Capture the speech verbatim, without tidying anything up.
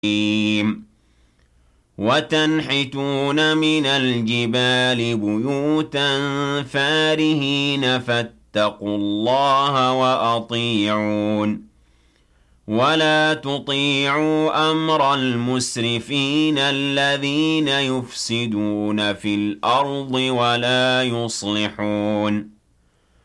وتنحتون من الجبال بيوتا فارهين فاتقوا الله وأطيعون ولا تطيعوا أمر المسرفين الذين يفسدون في الأرض ولا يصلحون